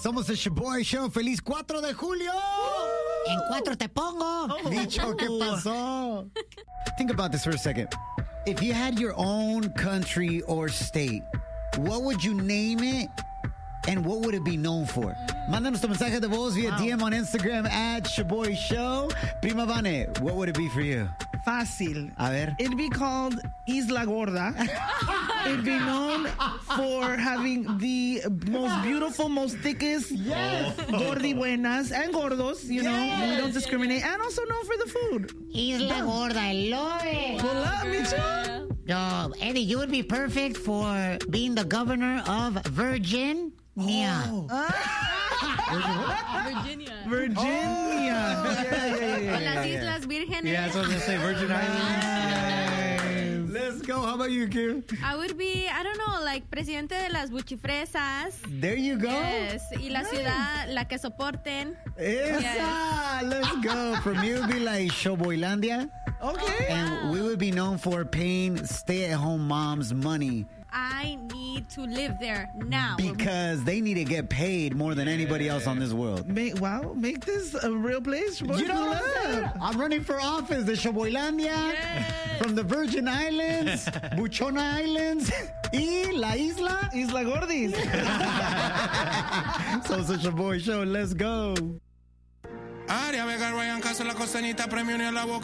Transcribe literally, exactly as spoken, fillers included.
Somos el Shaboy Show. ¡Feliz cuatro de julio! En cuatro te pongo. Dicho, ¿qué pasó? Think about this for a second. If you had your own country or state, what would you name it? And what would it be known for? Mándanos tu mensaje de voz via wow. D M on Instagram at Shaboy Show. Prima Vane, what would it be for you? Fácil. A ver. It'd be called Isla Gorda. It'd be known for having the most beautiful, most thickest yes. gordi buenas and gordos, you yes. know, we don't discriminate, and also known for the food. Isla Gorda, I love it. Pull up, me too. Yo, Eddie, you would be perfect for being the governor of Virgin. Yeah. Oh. Virginia. Virginia. Oh. Yeah, yeah, yeah, yeah, Con yeah, las yeah. Islas Vírgenes. Yeah, that's what I was going to say. Virgin Islands. Let's go. How about you, Kim? I would be, I don't know, like presidente de las buchifresas. There you go. Yes. Y la ciudad, la que soporten. Esa. Yes. Let's go. From you, it would be like Showboylandia. Okay. And we would be known for paying stay-at-home moms money. I need to live there now. Because they need to get paid more than anybody else on this world. Make, wow, make this a real place. You know what I'm saying? I'm running for office. The Showboylandia, yes. from the Virgin Islands, Buchona Islands, y La Isla. Isla Gordis. So it's a Shaboy Show. Let's go. Aria Vega, Ryan Casa, La Costanita, Premio ni a la boca.